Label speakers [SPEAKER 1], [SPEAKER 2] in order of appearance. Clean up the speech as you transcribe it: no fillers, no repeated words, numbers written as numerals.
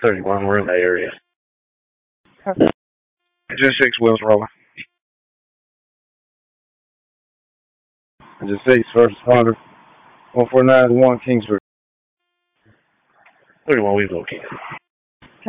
[SPEAKER 1] 31, we're in that area.
[SPEAKER 2] Okay.
[SPEAKER 1] Just 6 wheels rolling. Just 6, first responder. 149-1 Kingsford. 31, we've located.